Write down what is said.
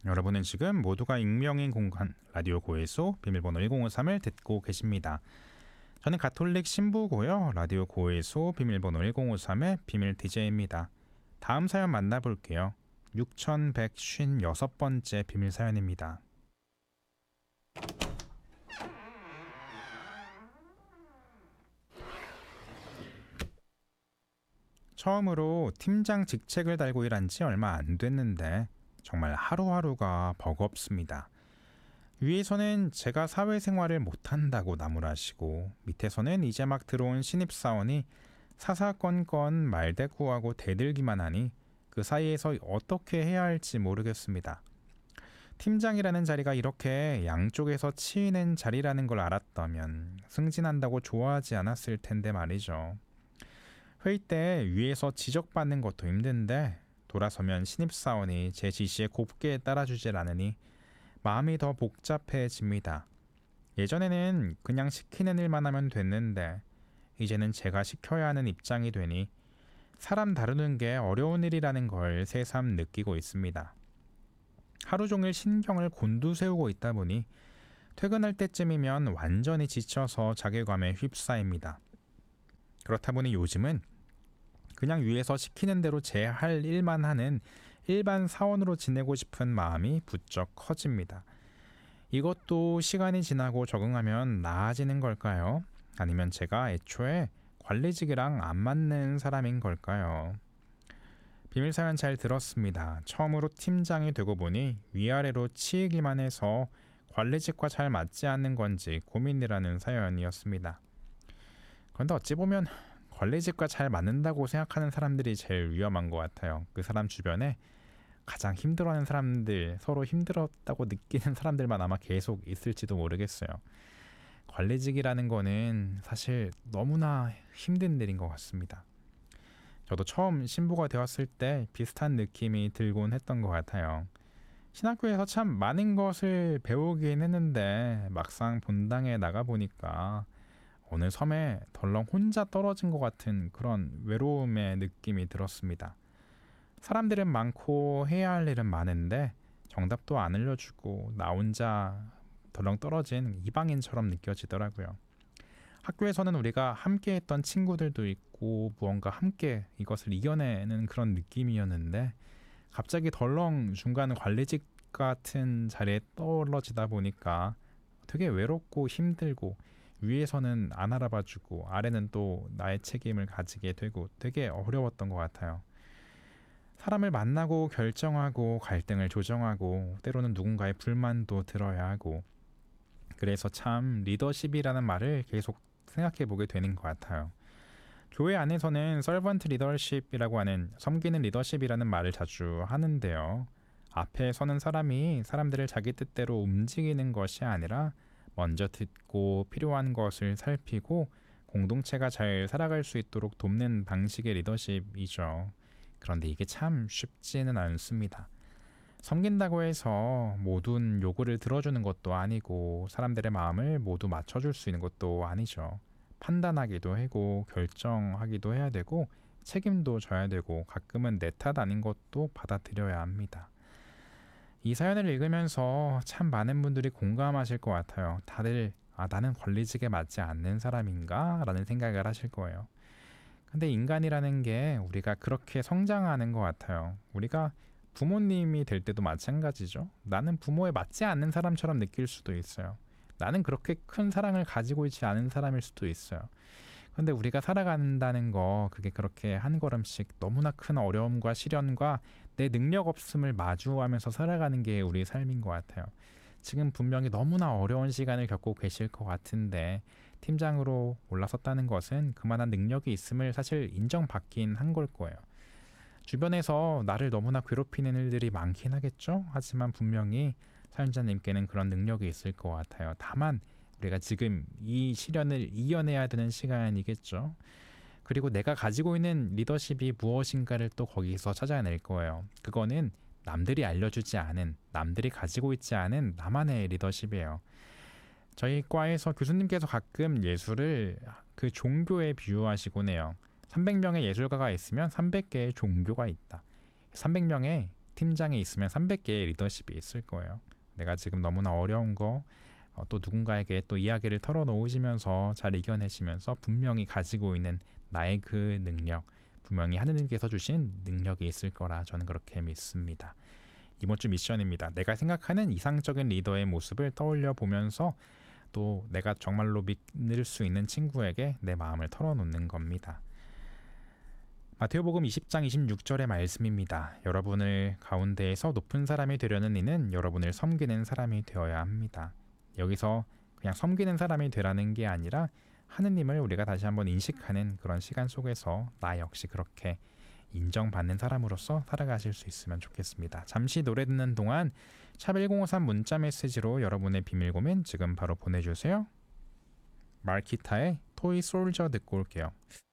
여러분은 지금 모두가 익명인 공간 라디오 고해소 비밀번호 1053을 듣고 계십니다. 저는 가톨릭 신부고요. 라디오 고해소 비밀번호 1053의 비밀 DJ입니다. 다음 사연 만나볼게요. 6156번째 비밀 사연입니다. 처음으로 팀장 직책을 달고 일한 지 얼마 안 됐는데 정말 하루하루가 버겁습니다. 위에서는 제가 사회생활을 못한다고 나무라시고 밑에서는 이제 막 들어온 신입사원이 사사건건 말대꾸하고 대들기만 하니 그 사이에서 어떻게 해야 할지 모르겠습니다. 팀장이라는 자리가 이렇게 양쪽에서 치이는 자리라는 걸 알았다면 승진한다고 좋아하지 않았을 텐데 말이죠. 회의 때 위에서 지적받는 것도 힘든데 돌아서면 신입사원이 제 지시에 곱게 따라주질 않으니 마음이 더 복잡해집니다. 예전에는 그냥 시키는 일만 하면 됐는데 이제는 제가 시켜야 하는 입장이 되니 사람 다루는 게 어려운 일이라는 걸 새삼 느끼고 있습니다. 하루 종일 신경을 곤두세우고 있다 보니 퇴근할 때쯤이면 완전히 지쳐서 자괴감에 휩싸입니다. 그렇다 보니 요즘은 그냥 위에서 시키는 대로 제 할 일만 하는 일반 사원으로 지내고 싶은 마음이 부쩍 커집니다. 이것도 시간이 지나고 적응하면 나아지는 걸까요? 아니면 제가 애초에 관리직이랑 안 맞는 사람인 걸까요? 비밀사연 잘 들었습니다. 처음으로 팀장이 되고 보니 위아래로 치이기만 해서 관리직과 잘 맞지 않는 건지 고민이라는 사연이었습니다. 그런데 어찌 보면 관리직과 잘 맞는다고 생각하는 사람들이 제일 위험한 것 같아요. 그 사람 주변에 가장 힘들어하는 사람들, 서로 힘들었다고 느끼는 사람들만 아마 계속 있을지도 모르겠어요. 관리직이라는 거는 사실 너무나 힘든 일인 것 같습니다. 저도 처음 신부가 되었을 때 비슷한 느낌이 들곤 했던 것 같아요. 신학교에서 참 많은 것을 배우긴 했는데 막상 본당에 나가보니까 어느 섬에 덜렁 혼자 떨어진 것 같은 그런 외로움의 느낌이 들었습니다. 사람들은 많고 해야 할 일은 많은데 정답도 안 알려주고 나 혼자 덜렁 떨어진 이방인처럼 느껴지더라고요. 학교에서는 우리가 함께 했던 친구들도 있고 무언가 함께 이것을 이겨내는 그런 느낌이었는데 갑자기 덜렁 중간 관리직 같은 자리에 떨어지다 보니까 되게 외롭고 힘들고 위에서는 안 알아봐주고 아래는 또 나의 책임을 가지게 되고 되게 어려웠던 것 같아요. 사람을 만나고 결정하고 갈등을 조정하고 때로는 누군가의 불만도 들어야 하고 그래서 참 리더십이라는 말을 계속 생각해 보게 되는 것 같아요. 교회 안에서는 서번트 리더십이라고 하는 섬기는 리더십이라는 말을 자주 하는데요. 앞에 서는 사람이 사람들을 자기 뜻대로 움직이는 것이 아니라 먼저 듣고 필요한 것을 살피고 공동체가 잘 살아갈 수 있도록 돕는 방식의 리더십이죠. 그런데 이게 참 쉽지는 않습니다. 섬긴다고 해서 모든 요구를 들어주는 것도 아니고 사람들의 마음을 모두 맞춰줄 수 있는 것도 아니죠. 판단하기도 하고 결정하기도 해야 되고 책임도 져야 되고 가끔은 내 탓 아닌 것도 받아들여야 합니다. 이 사연을 읽으면서 참 많은 분들이 공감하실 것 같아요. 다들 나는 권리직에 맞지 않는 사람인가? 라는 생각을 하실 거예요. 근데 인간이라는 게 우리가 그렇게 성장하는 것 같아요. 우리가 부모님이 될 때도 마찬가지죠. 나는 부모에 맞지 않는 사람처럼 느낄 수도 있어요. 나는 그렇게 큰 사랑을 가지고 있지 않은 사람일 수도 있어요. 근데 우리가 살아간다는 거 그게 그렇게 한 걸음씩 너무나 큰 어려움과 시련과 내 능력 없음을 마주하면서 살아가는 게 우리의 삶인 것 같아요. 지금 분명히 너무나 어려운 시간을 겪고 계실 것 같은데 팀장으로 올라섰다는 것은 그만한 능력이 있음을 사실 인정받긴 한 걸 거예요. 주변에서 나를 너무나 괴롭히는 일들이 많긴 하겠죠. 하지만 분명히 사연자님께는 그런 능력이 있을 것 같아요. 다만 우리가 지금 이 시련을 이겨내야 되는 시간이겠죠. 그리고 내가 가지고 있는 리더십이 무엇인가를 또 거기서 찾아낼 거예요. 그거는 남들이 알려주지 않은, 남들이 가지고 있지 않은 나만의 리더십이에요. 저희 과에서 교수님께서 가끔 예술을 그 종교에 비유하시곤 해요. 300명의 예술가가 있으면 300개의 종교가 있다. 300명의 팀장이 있으면 300개의 리더십이 있을 거예요. 내가 지금 너무나 어려운 거 또 누군가에게 또 이야기를 털어놓으시면서 잘 이겨내시면서 분명히 가지고 있는 나의 그 능력, 분명히 하느님께서 주신 능력이 있을 거라 저는 그렇게 믿습니다. 이번 주 미션입니다. 내가 생각하는 이상적인 리더의 모습을 떠올려 보면서 또 내가 정말로 믿을 수 있는 친구에게 내 마음을 털어놓는 겁니다. 마태복음 20장 26절의 말씀입니다. 여러분을 가운데에서 높은 사람이 되려는 이는 여러분을 섬기는 사람이 되어야 합니다. 여기서 그냥 섬기는 사람이 되라는 게 아니라 하느님을 우리가 다시 한번 인식하는 그런 시간 속에서 나 역시 그렇게 인정받는 사람으로서 살아가실 수 있으면 좋겠습니다. 잠시 노래 듣는 동안 샵1053 문자 메시지로 여러분의 비밀 고민 지금 바로 보내주세요. 마키타의 토이 솔저 듣고 올게요.